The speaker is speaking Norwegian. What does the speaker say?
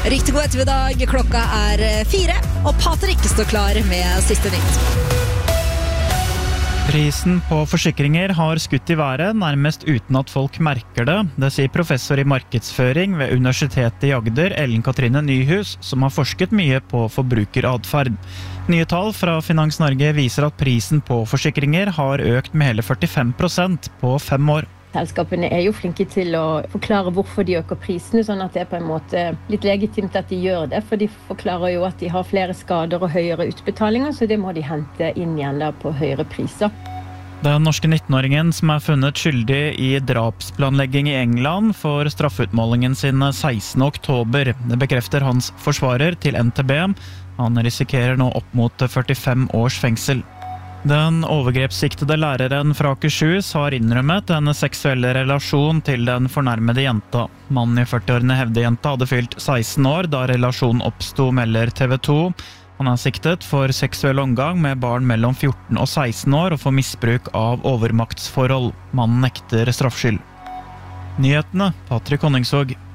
Riktig god ettermiddag, klokka 4, og Patrick står klar med siste nytt. Prisen på forsikringer har skutt i været, nærmest uten at folk merker det. Det sier professor i markedsføring ved Universitetet i Agder, Ellen Katrine Nyhus, som har forsket mye på forbrukeradferd. Nye tall fra Finans Norge viser at prisen på forsikringer har økt med hele 45% på 5 år. Selskapene jo flinke til å forklare hvorfor de øker prisene, sånn at det på en måte litt legitimt at de gjør det, for de forklarer jo at de har flere skader og høyere utbetalinger, så det må de hente inn igjen da på høyere priser. Den norske 19-åringen som funnet skyldig i drapsplanlegging i England får straffeutmålingen sin 16. oktober. Det bekrefter hans forsvarer til NTB. Han risikerer nå opp mot 45 års fengsel. Den overgrepssiktede læreren fra Akershus har innrømmet en seksuell relasjon til den fornærmede jenta. Mannen i 40-årene hevder jenta hadde fylt 16 år da relasjonen oppstod, melder TV 2. Han siktet for seksuell omgang med barn mellom 14 og 16 år og for misbruk av overmaktsforhold. Mannen nekter straffskyld. Nyhetene, Patrick Honningsvåg.